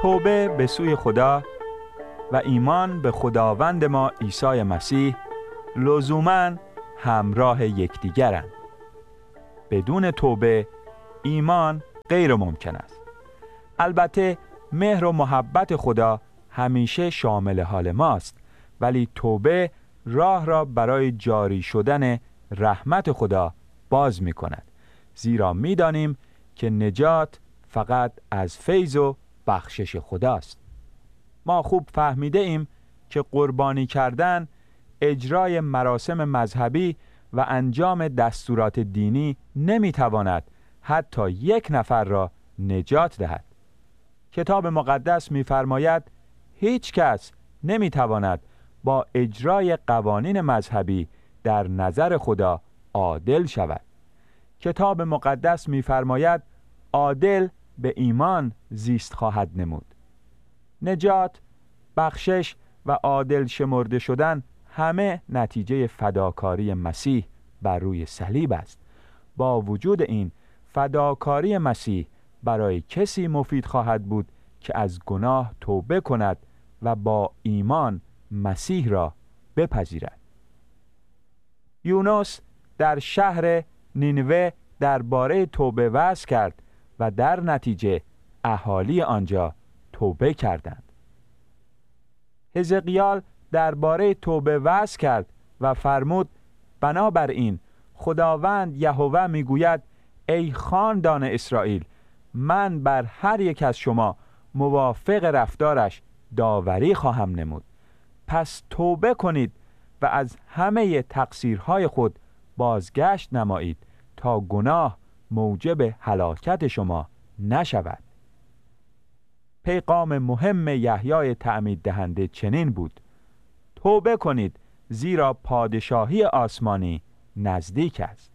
توبه به سوی خدا و ایمان به خداوند ما عیسی مسیح لزوماً همراه یکدیگرند. بدون توبه ایمان غیر ممکن است. البته مهر و محبت خدا همیشه شامل حال ماست، ولی توبه راه را برای جاری شدن رحمت خدا باز می کند، زیرا می دانیم که نجات فقط از فیض و بخشش خداست. ما خوب فهمیده ایم که قربانی کردن، اجرای مراسم مذهبی و انجام دستورات دینی نمی تواند حتی یک نفر را نجات دهد. کتاب مقدس می فرماید هیچ کس نمی تواند با اجرای قوانین مذهبی در نظر خدا عادل شود. کتاب مقدس می فرماید عادل به ایمان زیست خواهد نمود. نجات، بخشش و عادل شمرده شدن همه نتیجه فداکاری مسیح بر روی صلیب است. با وجود این، فداکاری مسیح برای کسی مفید خواهد بود که از گناه توبه کند و با ایمان مسیح را بپذیرد. یونس در شهر نینوه درباره توبه وعظ کرد و در نتیجه اهالی آنجا توبه کردند. حزقیال درباره توبه وعظ کرد و فرمود بنابراین خداوند یهوه میگوید ای خاندان اسرائیل، من بر هر یک از شما موافق رفتارش داوری خواهم نمود. پس توبه کنید و از همه تقصیرهای خود بازگشت نمایید تا گناه موجب هلاکت شما نشود. پیغام مهم یحیای تعمید دهنده چنین بود: توبه کنید زیرا پادشاهی آسمانی نزدیک است.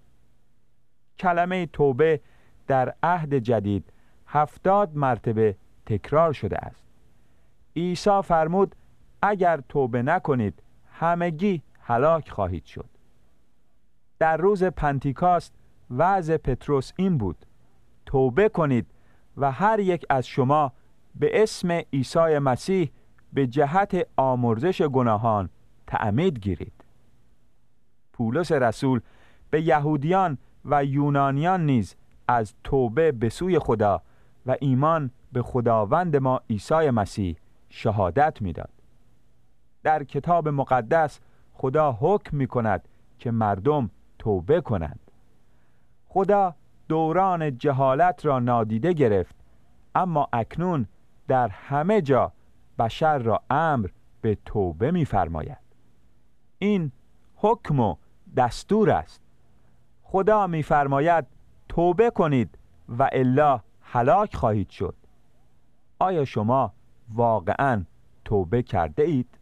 کلمه توبه در عهد جدید 70 مرتبه تکرار شده است. عیسی فرمود اگر توبه نکنید همگی هلاک خواهید شد. در روز پنتیکاست وعظ پتروس این بود: توبه کنید و هر یک از شما به اسم عیسی مسیح به جهت آمرزش گناهان تعمید گیرید. پولس رسول به یهودیان و یونانیان نیز از توبه به سوی خدا و ایمان به خداوند ما عیسی مسیح شهادت میداد. در کتاب مقدس خدا حکم می کند که مردم توبه کنند. خدا دوران جهالت را نادیده گرفت، اما اکنون در همه جا بشر را امر به توبه می فرماید. این حکم و دستور است. خدا می فرماید توبه کنید و الا هلاک خواهید شد. آیا شما واقعاً توبه کرده اید؟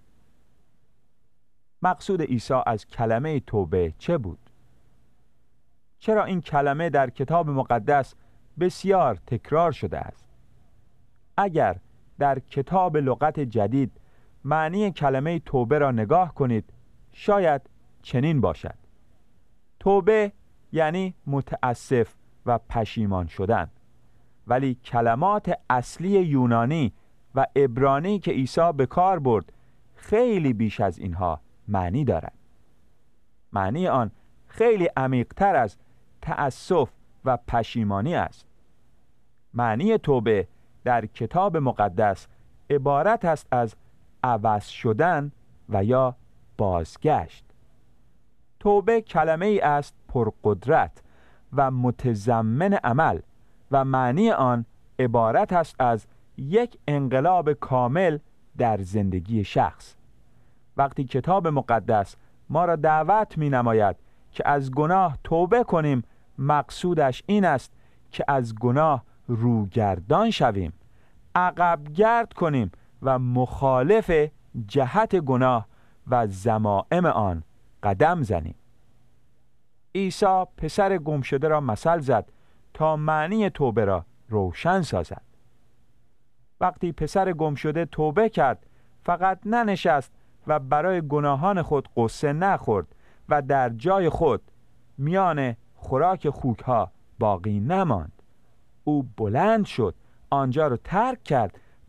مقصود عیسی از کلمه توبه چه بود؟ چرا این کلمه در کتاب مقدس بسیار تکرار شده است؟ اگر در کتاب لغت جدید معنی کلمه توبه را نگاه کنید، شاید چنین باشد: توبه یعنی متاسف و پشیمان شدن. ولی کلمات اصلی یونانی و عبرانی که عیسی به کار برد خیلی بیش از اینها معنی دارد. معنی آن خیلی عمیق‌تر از تأسف و پشیمانی است. معنی توبه در کتاب مقدس عبارت است از عوض شدن و یا بازگشت. توبه کلمه ای است پرقدرت و متضمن عمل و معنی آن عبارت است از یک انقلاب کامل در زندگی شخص. وقتی کتاب مقدس ما را دعوت می نماید که از گناه توبه کنیم، مقصودش این است که از گناه روگردان شویم، عقب گرد کنیم و مخالف جهت گناه و ذمائم آن قدم زنیم. عیسی پسر گمشده را مثل زد تا معنی توبه را روشن سازد. وقتی پسر گمشده توبه کرد، فقط ننشست و برای گناهان خود قصه نخورد و در جای خود میان خوراک خوکها باقی نماند. او بلند شد، آنجا را ترک کرد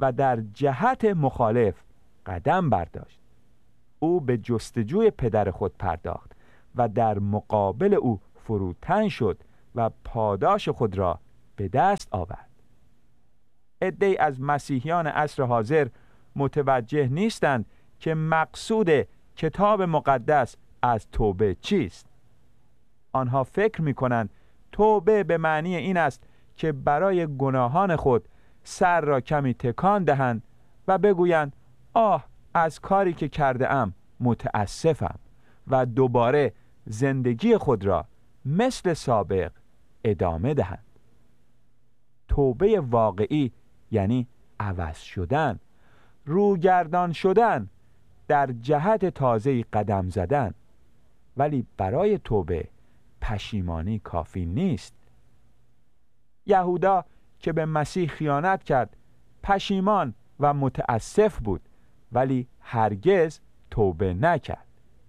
و در جهت مخالف قدم برداشت. او به جستجوی پدر خود پرداخت و در مقابل او فروتن شد و پاداش خود را به دست آورد. عده‌ای از مسیحیان عصر حاضر متوجه نیستند که مقصود کتاب مقدس از توبه چیست. آنها فکر می‌کنند توبه به معنی این است که برای گناهان خود سر را کمی تکان دهند و بگویند آه از کاری که کرده ام متاسفم و دوباره زندگی خود را مثل سابق ادامه دهند. توبه واقعی یعنی عوض شدن، روگردان شدن، در جهت تازه‌ای قدم زدن. ولی برای توبه پشیمانی کافی نیست. یهودا که به مسیح خیانت کرد پشیمان و متاسف بود، ولی هرگز توبه نکرد.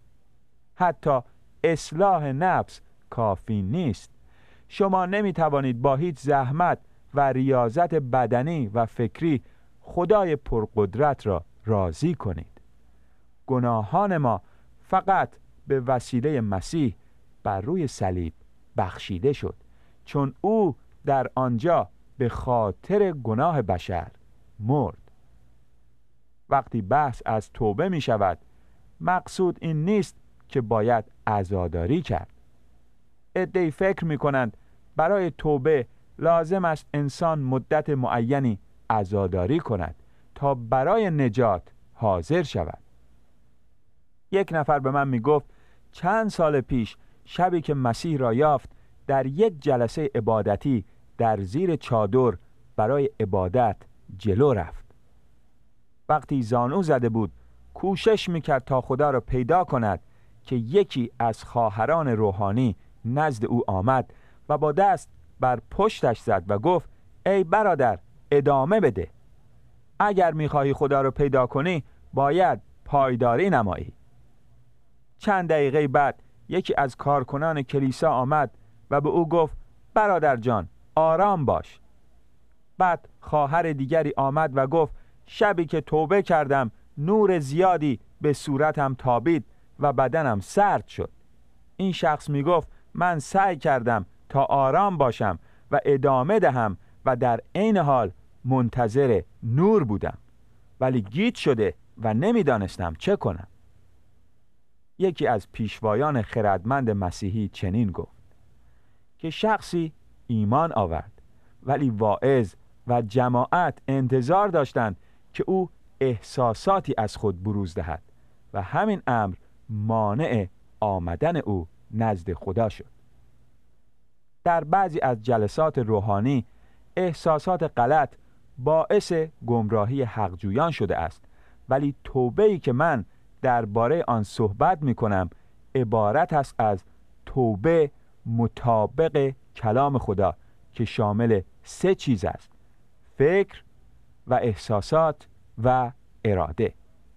حتی اصلاح نفس کافی نیست. شما نمی توانید با هیچ زحمت و ریاضت بدنی و فکری خدای پرقدرت را راضی کنید. گناهان ما فقط به وسیله مسیح بر روی صلیب بخشیده شد، چون او در آنجا به خاطر گناه بشر مرد. وقتی بحث از توبه می شود، مقصود این نیست که باید عزاداری کرد. عده‌ای فکر می کنند برای توبه لازم است انسان مدت معینی عزاداری کند تا برای نجات حاضر شود. یک نفر به من می گفت چند سال پیش شبی که مسیح را یافت در یک جلسه عبادتی در زیر چادر برای عبادت جلو رفت. وقتی زانو زده بود کوشش میکرد تا خدا را پیدا کند که یکی از خواهران روحانی نزد او آمد و با دست بر پشتش زد و گفت ای برادر ادامه بده. اگر میخواهی خدا را پیدا کنی باید پایداری نمایی. چند دقیقه بعد یکی از کارکنان کلیسا آمد و به او گفت برادر جان آرام باش. بعد خواهر دیگری آمد و گفت شبی که توبه کردم نور زیادی به صورتم تابید و بدنم سرد شد. این شخص می گفت من سعی کردم تا آرام باشم و ادامه دهم و در عین حال منتظر نور بودم، ولی گیج شده و نمیدانستم چه کنم. یکی از پیشوایان خردمند مسیحی چنین گفت که شخصی ایمان آورد، ولی واعظ و جماعت انتظار داشتند که او احساساتی از خود بروز دهد و همین امر مانع آمدن او نزد خدا شد. در بعضی از جلسات روحانی احساسات غلط باعث گمراهی حقجویان شده است، ولی توبه‌ای که من درباره آن صحبت می کنم عبارت است از توبه مطابق کلام خدا که شامل 3 چیز است: فکر و احساسات و اراده.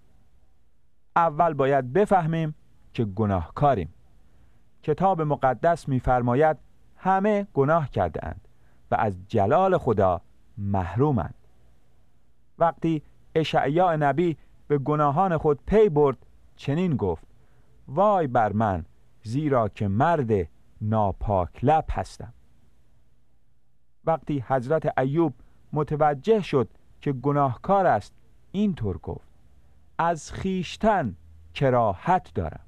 اول باید بفهمیم که گناهکاریم. کتاب مقدس می‌فرماید همه گناه کرده اند و از جلال خدا محرومند. وقتی اشعیا نبی به گناهان خود پی برد چنین گفت: وای بر من، زیرا که مرد ناپاک لب هستم. وقتی حضرت ایوب متوجه شد که گناهکار است اینطور گفت: از خیشتن کراهت دارم.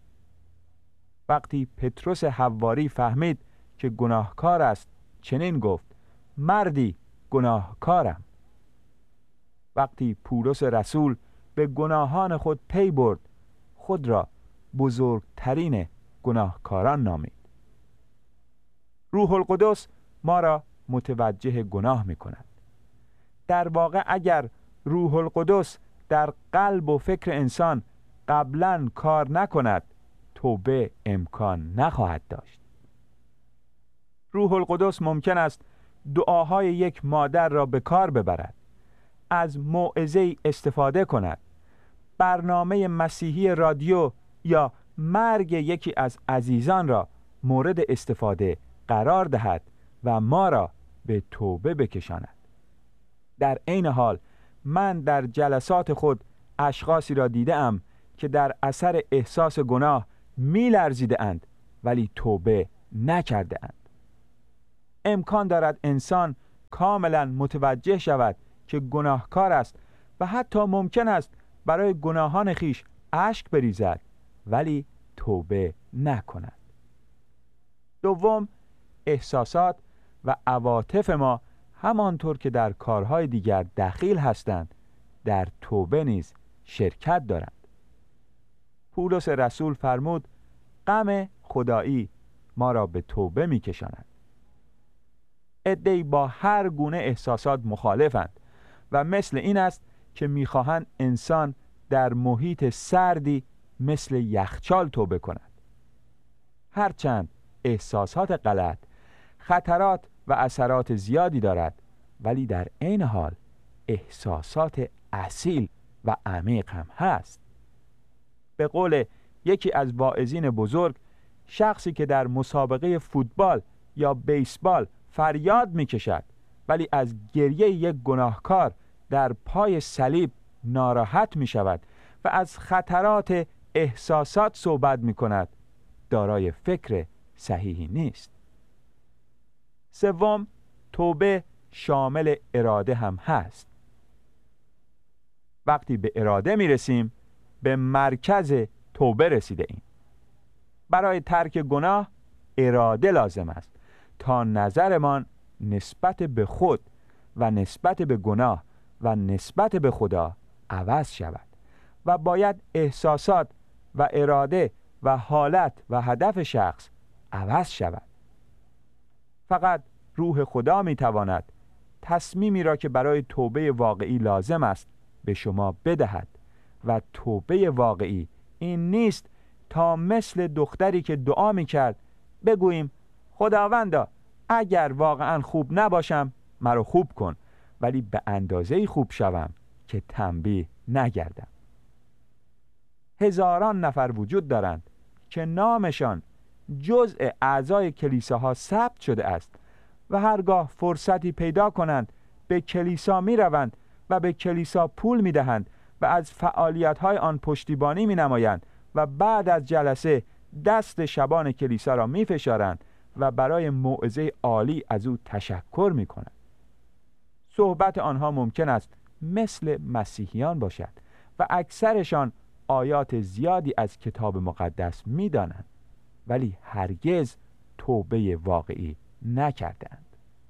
وقتی پتروس حواری فهمید که گناهکار است چنین گفت: مردی گناهکارم. وقتی پولس رسول به گناهان خود پی برد خود را بزرگترین گناهکاران نامید. روح القدس ما را متوجه گناه می کند. در واقع اگر روح القدس در قلب و فکر انسان قبلاً کار نکند توبه امکان نخواهد داشت. روح القدس ممکن است دعاهای یک مادر را به کار ببرد، از موعظه‌ای استفاده کند، برنامه مسیحی رادیو یا مرگ یکی از عزیزان را مورد استفاده قرار دهد و ما را به توبه بکشاند. در عین حال من در جلسات خود اشخاصی را دیدم که در اثر احساس گناه می لرزیده اند ولی توبه نکرده اند. امکان دارد انسان کاملا متوجه شود که گناهکار است و حتی ممکن است برای گناهان خیش اشک بریزد ولی توبه نکند. دوم، احساسات و عواطف ما همانطور که در کارهای دیگر دخیل هستند در توبه نیز شرکت دارند. پولس رسول فرمود غم خدایی ما را به توبه می کشاند. عده‌ای با هر گونه احساسات مخالفند و مثل این است که می‌خواهند انسان در محیط سردی مثل یخچال توبه کند. هرچند احساسات غلط خطرات و اثرات زیادی دارد ولی در عین حال احساسات اصیل و عمیق هم هست. به قول یکی از واعظین بزرگ، شخصی که در مسابقه فوتبال یا بیسبال فریاد می‌کشد ولی از گریه یک گناهکار در پای صلیب ناراحت می‌شود و از خطرات احساسات صحبت می‌کند، دارای فکر صحیحی نیست. سوم، توبه شامل اراده هم هست. وقتی به اراده می‌رسیم به مرکز توبه رسیده ایم. برای ترک گناه اراده لازم است تا نظرمان نسبت به خود و نسبت به گناه و نسبت به خدا عوض شود و باید احساسات و اراده و حالت و هدف شخص عوض شود. فقط روح خدا میتواند تصمیمی را که برای توبه واقعی لازم است به شما بدهد و توبه واقعی این نیست تا مثل دختری که دعا میکرد بگوییم خداوندا اگر واقعا خوب نباشم مرا خوب کن ولی به اندازه‌ای خوب شوم که تنبیه نگردم. هزاران نفر وجود دارند که نامشان جزء اعضای کلیساها ثبت شده است و هرگاه فرصتی پیدا کنند به کلیسا می روند و به کلیسا پول می دهند و از فعالیت‌های آن پشتیبانی می نمایند و بعد از جلسه دست شبان کلیسا را می فشارند و برای موعظه عالی از او تشکر می کنند. صحبت آنها ممکن است مثل مسیحیان باشد و اکثرشان آیات زیادی از کتاب مقدس می دانند ولی هرگز توبه واقعی نکردند.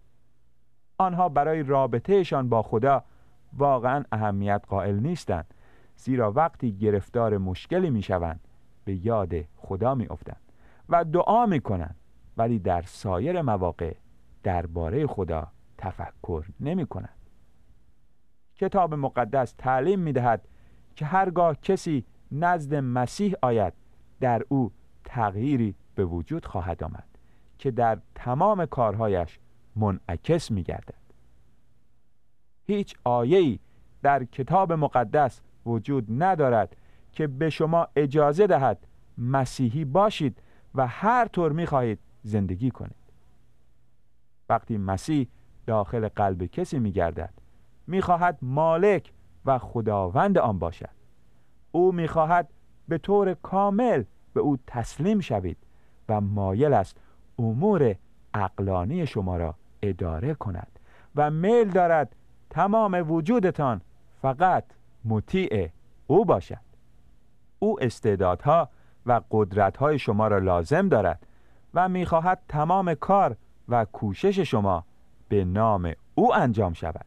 آنها برای رابطهشان با خدا واقعا اهمیت قائل نیستند، زیرا وقتی گرفتار مشکلی می شوند به یاد خدا می افتند و دعا می کنند ولی در سایر مواقع درباره خدا تفکر نمی کنند. کتاب مقدس تعلیم می دهد که هرگاه کسی نزد مسیح آید در او تغییری به وجود خواهد آمد که در تمام کارهایش منعکس می گردد. هیچ آیه‌ای در کتاب مقدس وجود ندارد که به شما اجازه دهد مسیحی باشید و هر طور می خواهید زندگی کنید. وقتی مسیح داخل قلب کسی می گردد می خواهد مالک و خداوند آن باشد. او می خواهد به طور کامل به او تسلیم شوید و مایل است امور عقلانی شما را اداره کند و میل دارد تمام وجودتان فقط مطیع او باشد. او استعدادها و قدرت‌های شما را لازم دارد و می‌خواهد تمام کار و کوشش شما به نام او انجام شود.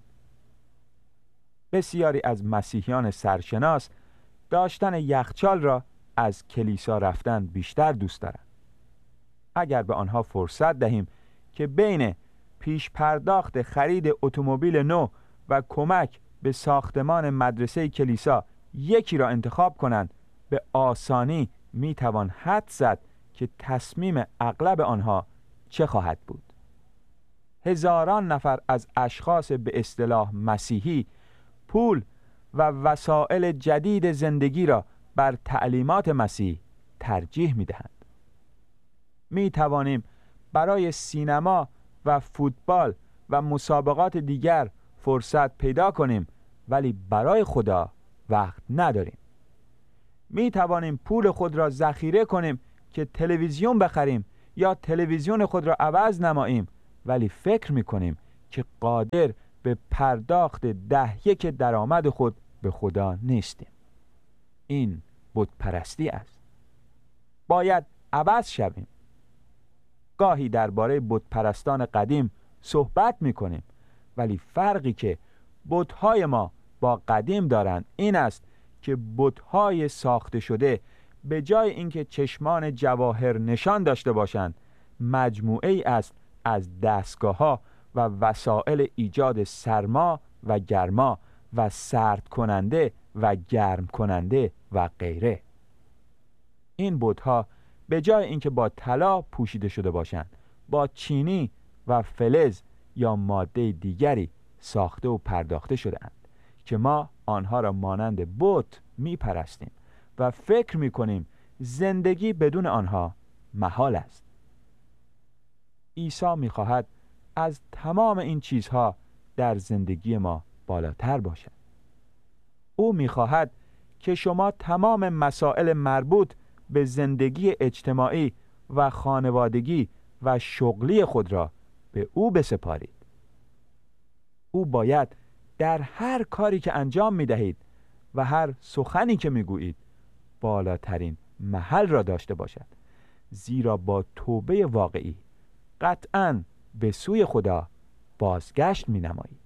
بسیاری از مسیحیان سرشناس داشتن یخچال را از کلیسا رفتن بیشتر دوست دارند. اگر به آنها فرصت دهیم که بین پیش پرداخت خرید اتومبیل نو و کمک به ساختمان مدرسه کلیسا یکی را انتخاب کنند، به آسانی میتوان حدس زد که تصمیم اغلب آنها چه خواهد بود. هزاران نفر از اشخاص به اصطلاح مسیحی پول و وسایل جدید زندگی را بر تعلیمات مسیح ترجیح میدهند. می توانیم برای سینما و فوتبال و مسابقات دیگر فرصت پیدا کنیم ولی برای خدا وقت نداریم. می توانیم پول خود را ذخیره کنیم که تلویزیون بخریم یا تلویزیون خود را عوض نماییم، ولی فکر می کنیم که قادر به پرداخت 10% درآمد خود به خدا نیستیم. این بت پرستی است. باید عوض شویم. گاهی درباره بت پرستان قدیم صحبت می کنیم، ولی فرقی که بت‌های ما با قدیم دارند این است که بت‌های ساخته شده به جای اینکه چشمان جواهر نشان داشته باشند، مجموعه ای است از دستگاه‌ها و وسایل ایجاد سرما و گرما و سرد کننده و گرم کننده و غیره. این بت‌ها به جای اینکه با طلا پوشیده شده باشند، با چینی و فلز یا ماده دیگری ساخته و پرداخته شده‌اند که ما آنها را مانند بت می‌پرستیم و فکر می‌کنیم زندگی بدون آنها محال است. عیسی می‌خواهد از تمام این چیزها در زندگی ما بالاتر باشد. او می‌خواهد که شما تمام مسائل مربوط به زندگی اجتماعی و خانوادگی و شغلی خود را به او بسپارید. او باید در هر کاری که انجام می‌دهید و هر سخنی که می‌گویید بالاترین محل را داشته باشد، زیرا با توبه واقعی قطعاً به سوی خدا بازگشت می‌نمایید.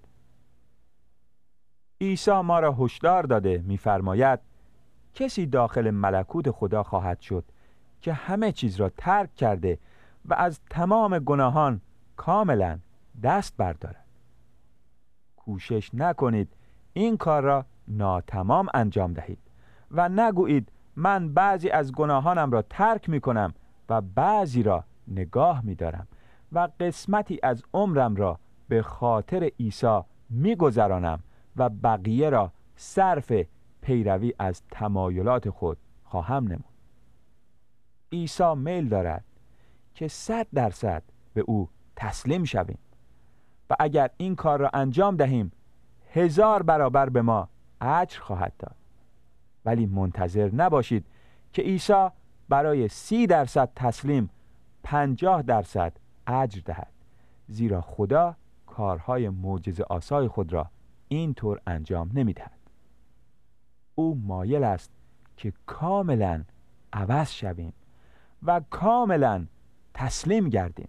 عیسی ما را هشدار داده می‌فرماید کسی داخل ملکوت خدا خواهد شد که همه چیز را ترک کرده و از تمام گناهان کاملا دست بردارد. کوشش نکنید این کار را ناتمام انجام دهید و نگویید من بعضی از گناهانم را ترک می کنم و بعضی را نگاه می دارم و قسمتی از عمرم را به خاطر عیسی می گذرانم و بقیه را صرف پیروی از تمایلات خود خواهم نمود. عیسی میل دارد که 100% به او تسلیم شویم و اگر این کار را انجام دهیم 1000 برابر به ما اجر خواهد داد. ولی منتظر نباشید که عیسی برای 30% تسلیم 50% اجر دهد، زیرا خدا کارهای معجزه‌آسای خود را اینطور انجام نمی‌دهد. او مایل است که کاملا عوض شویم و کاملا تسلیم گردیم.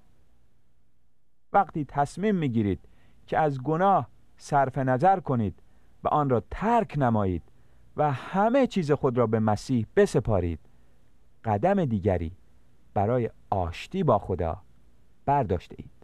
وقتی تصمیم میگیرید که از گناه صرف نظر کنید و آن را ترک نمایید و همه چیز خود را به مسیح بسپارید، قدم دیگری برای آشتی با خدا برداشته اید.